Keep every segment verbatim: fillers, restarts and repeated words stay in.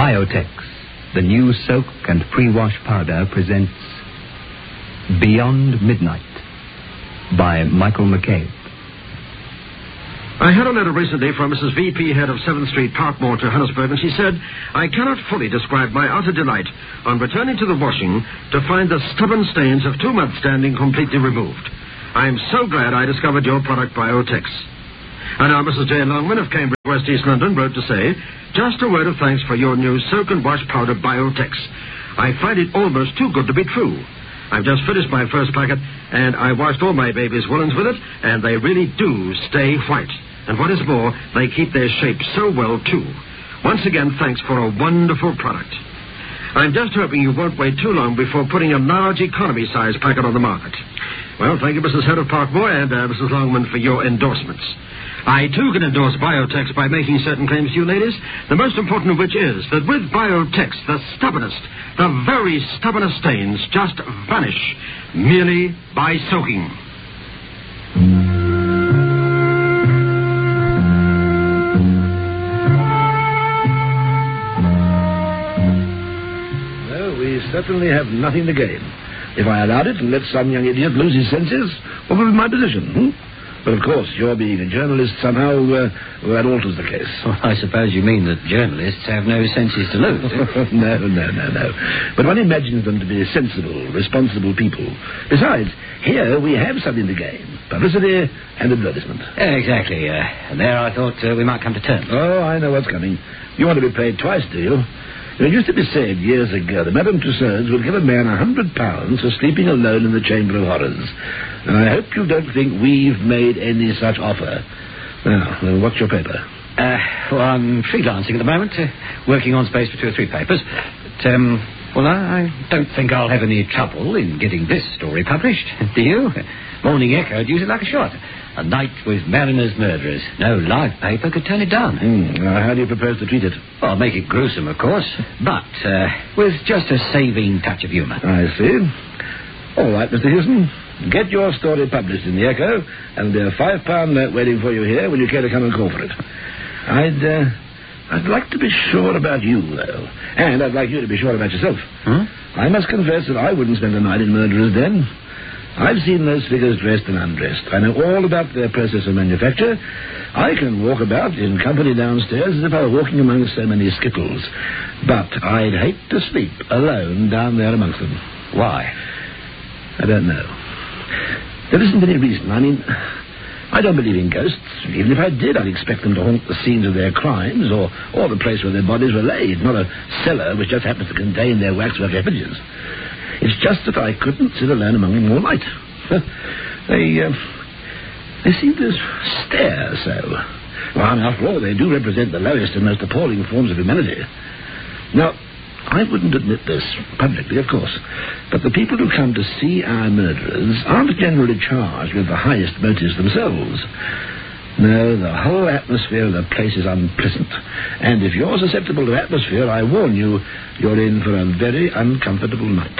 Biotex, the new soak and pre-wash powder, presents Beyond Midnight by Michael McCabe. I had a letter recently from Missus V P, head of seventh Street, Parkmore, Johannesburg, and she said, I cannot fully describe my utter delight on returning to the washing to find the stubborn stains of two months' standing completely removed. I am so glad I discovered your product, Biotex. And now Missus J. Longman of Cambridge, West East London, wrote to say, just a word of thanks for your new soak and wash powder, Biotex. I find it almost too good to be true. I've just finished my first packet, and I washed all my baby's woolens with it, and they really do stay white. And what is more, they keep their shape so well, too. Once again, thanks for a wonderful product. I'm just hoping you won't wait too long before putting a large economy-size packet on the market. Well, thank you, Missus Head of Parkmore, and uh, Missus Longman, for your endorsements. I, too, can endorse Biotex by making certain claims to you, ladies, the most important of which is that with Biotex, the stubbornest, the very stubbornest stains just vanish merely by soaking. We certainly have nothing to gain. If I allowed it and let some young idiot lose his senses, what would be my position? Hmm? But of course, your being a journalist somehow, uh, well, that alters the case. Well, I suppose you mean that journalists have no senses to lose. no, no, no, no. But one imagines them to be sensible, responsible people. Besides, here we have something to gain. Publicity and advertisement. Yeah, exactly. Uh, and there I thought uh, we might come to terms. Oh, I know what's coming. You want to be paid twice, do you? It used to be said years ago that Madame Tussauds would give a man a hundred pounds for sleeping alone in the Chamber of Horrors. And I hope you don't think we've made any such offer. Now, well, what's your paper? Uh, well, I'm freelancing at the moment, uh, working on space for two or three papers. But, um, well, I don't think I'll have any trouble in getting this story published. Do you? Morning Echo would use it like a shot. A night with Mariner's murderers. No live paper could turn it down. Mm, now, how do you propose to treat it? Well, make it gruesome, of course, but uh, with just a saving touch of humour. I see. All right, Mister Houston. Get your story published in the Echo, and there's a five-pound note waiting for you here when you care to come and call for it. I'd, uh, I'd like to be sure about you, though. And I'd like you to be sure about yourself. Hmm? I must confess that I wouldn't spend a night in Murderer's Den. I've seen those figures dressed and undressed. I know all about their process of manufacture. I can walk about in company downstairs as if I were walking among so many skittles. But I'd hate to sleep alone down there amongst them. Why? I don't know. There isn't any reason. I mean, I don't believe in ghosts. Even if I did, I'd expect them to haunt the scenes of their crimes or, or the place where their bodies were laid, not a cellar which just happens to contain their waxwork effigies. It's just that I couldn't sit alone among them all night. they, uh, they seem to stare so. Well, after all, they do represent the lowest and most appalling forms of humanity. Now, I wouldn't admit this publicly, of course, but the people who come to see our murderers aren't generally charged with the highest motives themselves. No, the whole atmosphere of the place is unpleasant. And if you're susceptible to atmosphere, I warn you, you're in for a very uncomfortable night.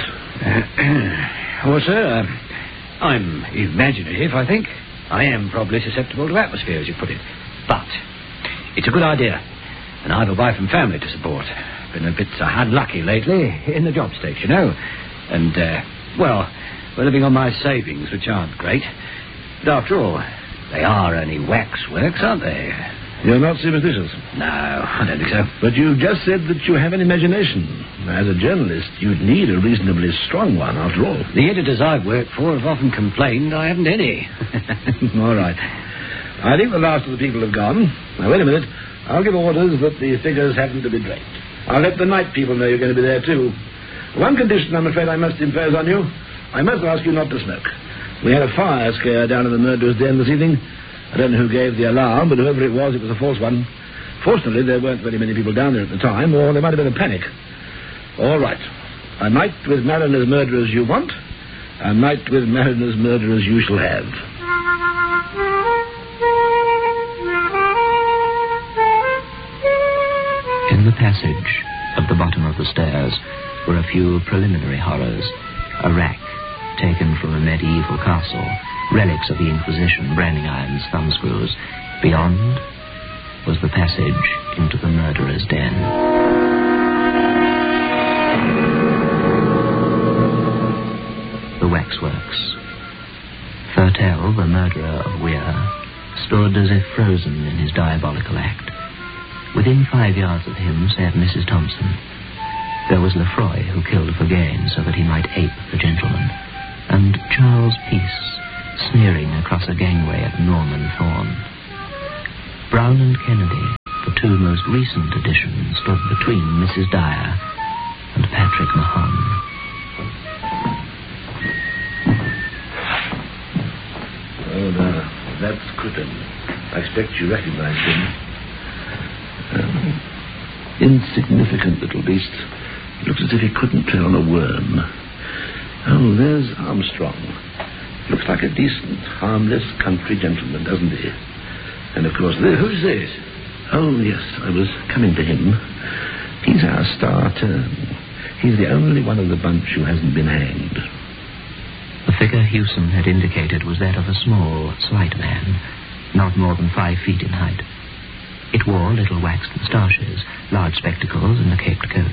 Uh, well, sir, uh, I'm imaginative, I think. I am probably susceptible to atmosphere, as you put it. But it's a good idea. And I've a wife and family to support. Been a bit uh, unlucky lately in the job stakes, you know. And, uh, well, we're living on my savings, which aren't great. But after all, they are only waxworks, aren't they? You're not superstitious? No, I don't think so. But you've just said that you have an imagination. As a journalist, you'd need a reasonably strong one, after all. The editors I've worked for have often complained I haven't any. All right. I think the last of the people have gone. Now, wait a minute. I'll give orders that the figures happen to be draped. I'll let the night people know you're going to be there, too. One condition, I'm afraid, I must impose on you. I must ask you not to smoke. We had a fire scare down in the murderer's den this evening. I don't know who gave the alarm, but whoever it was, it was a false one. Fortunately, there weren't very many people down there at the time, or there might have been a panic. All right. A night with Mariner's murderers you want. A night with Mariner's murderers you shall have. In the passage at the bottom of the stairs were a few preliminary horrors. A rack taken from a medieval castle, relics of the Inquisition, branding irons, thumbscrews. Beyond was the passage into the murderer's den. himself, a murderer of Weir, stood as if frozen in his diabolical act. Within five yards of him sat Missus Thompson. There was Lefroy, who killed for gain so that he might ape the gentleman, and Charles Peace, sneering across a gangway at Norman Thorne. Brown and Kennedy, the two most recent additions, stood between Missus Dyer and Patrick Mahon. Oh, now, that's Crichton. I expect you recognize him. Um, insignificant little beast. Looks as if he couldn't tread on a worm. Oh, there's Armstrong. Looks like a decent, harmless country gentleman, doesn't he? And, of course, this... Who's this? Oh, yes, I was coming to him. He's our star turn. He's the only one of the bunch who hasn't been hanged. The figure Hewson had indicated was that of a small, slight man, not more than five feet in height. It wore little waxed moustaches, large spectacles, and a caped coat.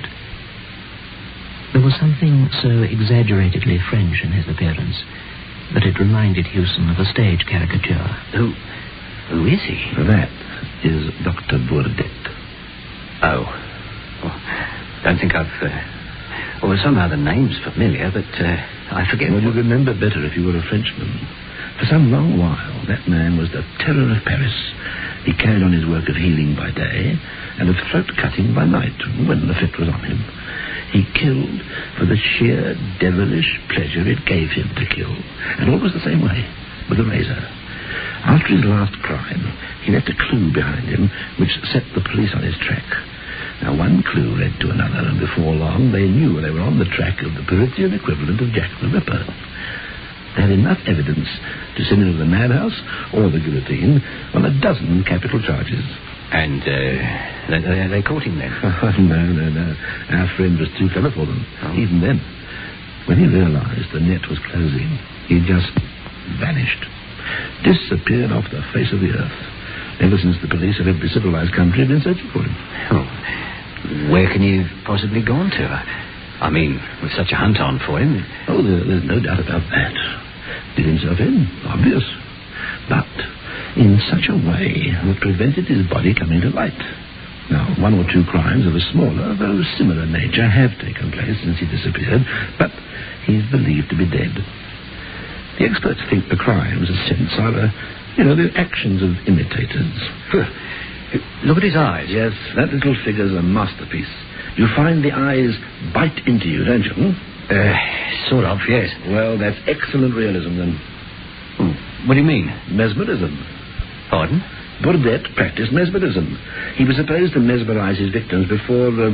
There was something so exaggeratedly French in his appearance that it reminded Hewson of a stage caricature. Who... who is he? That is Doctor Burdett. Oh. Well, don't think I've... Uh... Well, somehow the name's familiar, but uh, I forget... Well, you'd remember better if you were a Frenchman. For some long while, that man was the terror of Paris. He carried on his work of healing by day and of throat cutting by night, when the fit was on him. He killed for the sheer devilish pleasure it gave him to kill. And always the same way, with a razor. After his last crime, he left a clue behind him which set the police on his track. Now, one clue led to another, and before long they knew they were on the track of the Parisian equivalent of Jack the Ripper. They had enough evidence to send him to the madhouse or the guillotine on a dozen capital charges. And, uh, they, they, they caught him then? Oh, no, no, no. Our friend was too clever for them, oh. even then. When he realized the net was closing, he just vanished. Disappeared off the face of the earth. Ever since the police of every civilized country have been searching for him. Oh, where can he have possibly gone to? I mean, with such a hunt on for him. Oh, there, there's no doubt about that. Did himself in, obvious. But in such a way that prevented his body coming to light. Now, one or two crimes of a smaller, though similar nature have taken place since he disappeared, but he's believed to be dead. The experts think the crimes, a sense, are, uh, you know, the actions of imitators. Look at his eyes. Yes, that little figure's a masterpiece. You find the eyes bite into you, don't you? Uh, sort of, yes. Well, that's excellent realism, then. Hmm. What do you mean? Mesmerism. Pardon? Burdett practiced mesmerism. He was supposed to mesmerize his victims before uh,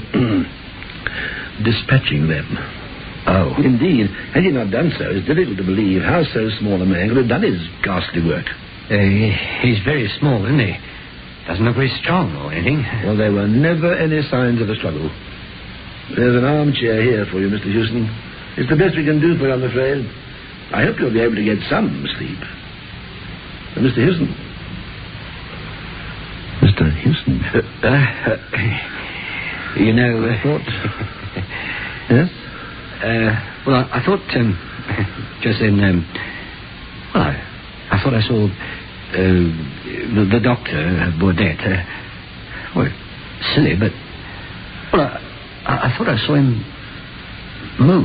dispatching them. Oh. Indeed, had he not done so, it's difficult to believe how so small a man could have done his ghastly work. Uh, he's very small, isn't he? Doesn't look very strong or anything. Well, there were never any signs of a struggle. There's an armchair here for you, Mister Hewson. It's the best we can do for you, I'm afraid. I hope you'll be able to get some sleep. Uh, Mister Hewson. Mister Hewson. Uh, you know... I thought... yes? Uh, well, I, I thought, um, just then, um, well, I, I thought I saw, uh, the, the doctor, uh, Burdett, uh, well, silly, but, well, I, I thought I saw him move.